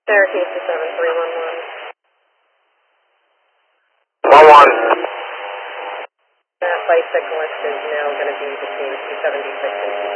Syracuse to 7311. 1-1. That bicyclist is now going to be between 276 and